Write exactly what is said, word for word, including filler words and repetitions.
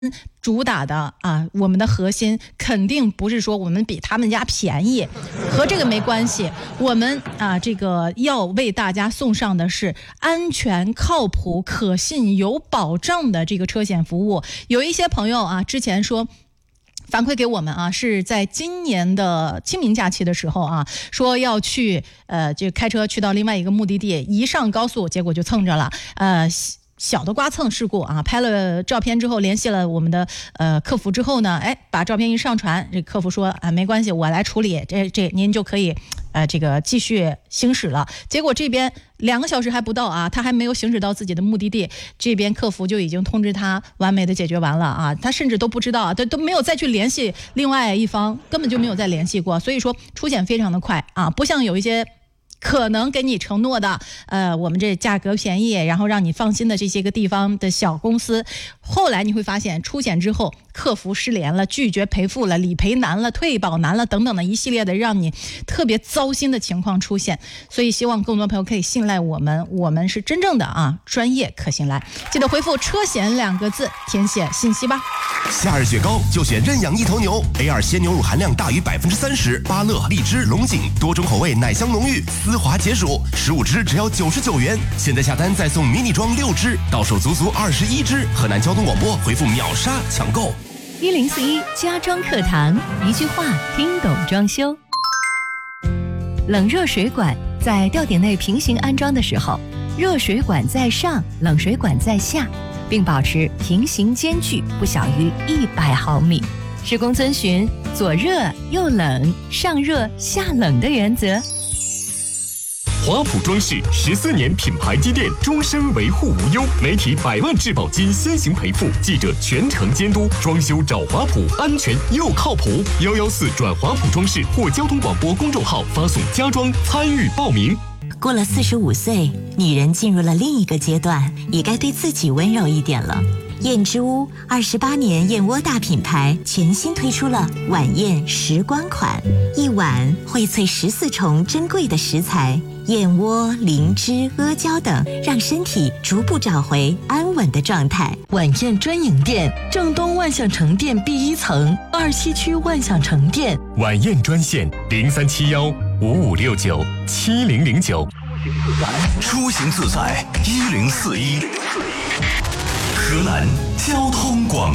主打的啊，我们的核心肯定不是说我们比他们家便宜，和这个没关系。我们啊，这个要为大家送上的是安全、靠谱、可信、有保障的这个车险服务。有一些朋友啊，之前说。反馈给我们啊，是在今年的清明假期的时候啊，说要去呃，就开车去到另外一个目的地，一上高速，结果就蹭着了，呃。小的刮蹭事故啊，拍了照片之后联系了我们的呃客服之后呢，哎，把照片一上传，这客服说啊没关系，我来处理，这这您就可以呃这个继续行驶了。结果这边两个小时还不到啊，他还没有行驶到自己的目的地，这边客服就已经通知他完美的解决完了啊，他甚至都不知道，他都没有再去联系另外一方，根本就没有再联系过，所以说出险非常的快啊，不像有一些。可能给你承诺的，呃，我们这价格便宜，然后让你放心的这些个地方的小公司，后来你会发现出险之后，客服失联了，拒绝赔付了，理赔难了，退保难了，等等的一系列的让你特别糟心的情况出现。所以希望更多朋友可以信赖我们，我们是真正的啊专业可信赖。记得回复车险两个字，填写信息吧。 夏日雪糕就选认养一头牛 ，A 二 鲜牛乳含量大于百分之三十，芭乐、荔枝、龙井多种口味，奶香浓郁，丝滑解暑，十五支只要九十九元。现在下单再送迷你装六支，到手足足二十一支。河南交通广播回复秒杀抢购。 一零四一家装课堂，一句话听懂装修。冷热水管在吊顶内平行安装的时候，热水管在上，冷水管在下，并保持平行间距不小于一百毫米。施工遵循左热右冷、上热下冷的原则。 华普装饰十四年品牌积淀，终身维护无忧，媒体百万质保金先行赔付，记者全程监督，装修找华普，安全又靠谱。幺幺四转华普装饰或交通广播公众号发送家装参与报名。 过了四十五岁，女人进入了另一个阶段，也该对自己温柔一点了。燕之屋二十八年燕窝大品牌全新推出了晚宴时光款，一碗荟萃十四重珍贵的食材，燕窝、灵芝、阿胶等，让身体逐步找回安稳的状态。 晚宴专营店，正东万象城店 B 一层，二七区万象城店。 晚宴专线零三七幺五五六九七零零九。 出行自在一零四一，河南交通广